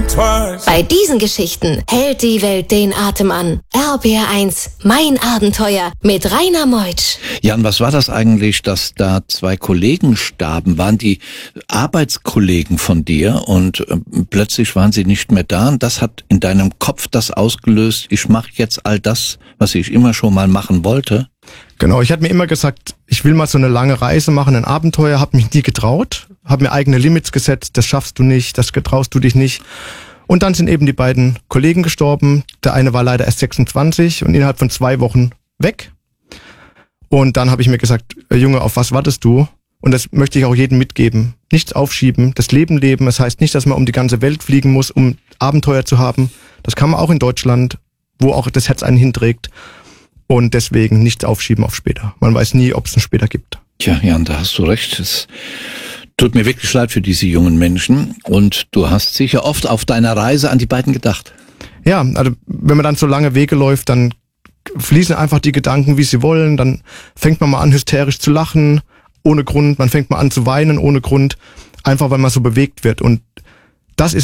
Bei diesen Geschichten hält die Welt den Atem an. RBR1, mein Abenteuer mit Rainer Meutsch. Jan, was war das eigentlich, dass da 2 Kollegen starben? Waren die Arbeitskollegen von dir und plötzlich waren sie nicht mehr da? Und das hat in deinem Kopf das ausgelöst, ich mache jetzt all das, was ich immer schon mal machen wollte? Genau, ich hatte mir immer gesagt, ich will mal so eine lange Reise machen, ein Abenteuer, habe mich nie getraut, habe mir eigene Limits gesetzt, das schaffst du nicht, das getraust du dich nicht. Und dann sind eben die beiden Kollegen gestorben. Der eine war leider erst 26 und innerhalb von 2 Wochen weg. Und dann habe ich mir gesagt, Junge, auf was wartest du? Und das möchte ich auch jedem mitgeben. Nichts aufschieben, das Leben leben. Das heißt nicht, dass man um die ganze Welt fliegen muss, um Abenteuer zu haben. Das kann man auch in Deutschland, wo auch das Herz einen hinträgt. Und deswegen nichts aufschieben auf später. Man weiß nie, ob es ein später gibt. Tja, Jan, da hast du recht. Es tut mir wirklich leid für diese jungen Menschen. Und du hast sicher oft auf deiner Reise an die beiden gedacht. Ja, also wenn man dann so lange Wege läuft, dann fließen einfach die Gedanken, wie sie wollen. Dann fängt man mal an, hysterisch zu lachen, ohne Grund. Man fängt mal an zu weinen, ohne Grund. Einfach, weil man so bewegt wird. Und das ist